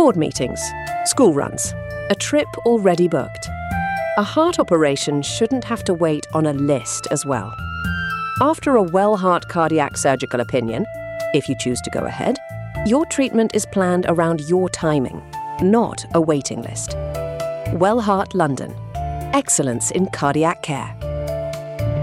board meetings, school runs, a trip already booked. A heart operation shouldn't have to wait on a list as well. After a Wellheart cardiac surgical opinion, if you choose to go ahead, your treatment is planned around your timing, not a waiting list. Wellheart London. Excellence in cardiac care.